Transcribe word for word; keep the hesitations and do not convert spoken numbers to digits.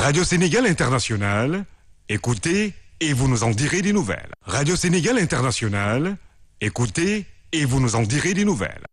Radio Sénégal International, écoutez et vous nous en direz des nouvelles. Radio Sénégal International, écoutez et vous nous en direz des nouvelles.